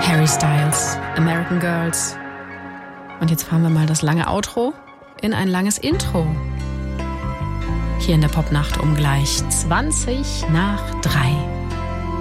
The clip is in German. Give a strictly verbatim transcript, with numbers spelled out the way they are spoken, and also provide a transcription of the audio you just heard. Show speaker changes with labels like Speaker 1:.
Speaker 1: Harry Styles, American Girls. Und jetzt fahren wir mal das lange Outro in ein langes Intro. Hier in der Popnacht um gleich zwanzig nach drei.